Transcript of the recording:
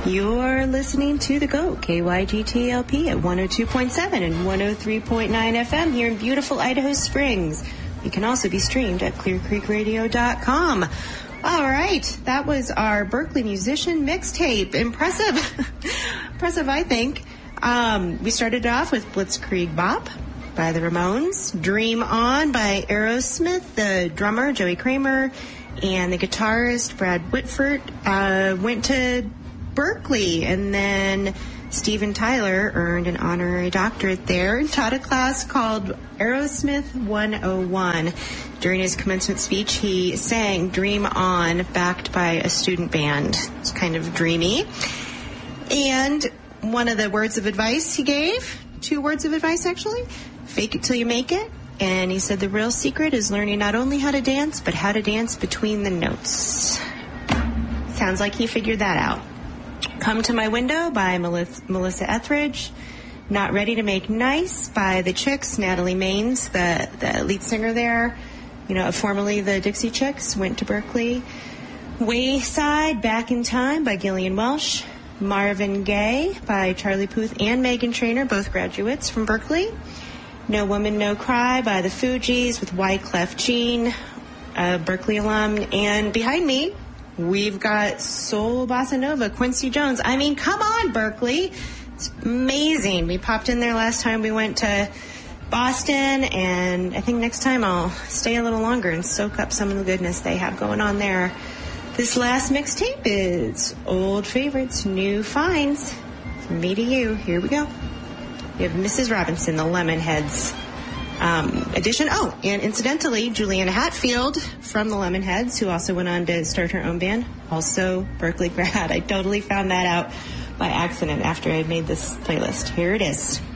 You're listening to The GOAT, KYGTLP at 102.7 and 103.9 FM here in beautiful Idaho Springs. You can also be streamed at clearcreekradio.com. All right, that was our Berkeley Musician Mixtape. Impressive. Impressive, I think. We started off with Blitzkrieg Bop by the Ramones, Dream On by Aerosmith, the drummer Joey Kramer, and the guitarist Brad Whitford went to Berkeley, and then Steven Tyler earned an honorary doctorate there and taught a class called Aerosmith 101. During his commencement speech, he sang Dream On, backed by a student band. It's kind of dreamy. And one of the words of advice he gave, 2 words of advice actually, fake it till you make it. And he said the real secret is learning not only how to dance, but how to dance between the notes. Sounds like he figured that out. Come to My Window by Melissa Etheridge. Not Ready to Make Nice by the Chicks. Natalie Maines, the lead singer there, formerly the Dixie Chicks, went to Berkeley. Wayside, Back in Time by Gillian Welsh. Marvin Gaye by Charlie Puth and Meghan Trainor, both graduates from Berkeley. No Woman, No Cry by the Fugees with Wyclef Jean, a Berkeley alum. And behind me, we've got Soul Bossa Nova, Quincy Jones. I mean, come on, Berkeley. It's amazing. We popped in there last time we went to Boston, and I think next time I'll stay a little longer and soak up some of the goodness they have going on there. This last mixtape is Old Favorites, New Finds. From me to you. Here we go. We have Mrs. Robinson, the Lemonheads edition. Oh, and incidentally, Juliana Hatfield from the Lemonheads, who also went on to start her own band, also Berkeley grad. I totally found that out by accident after I made this playlist. Here it is.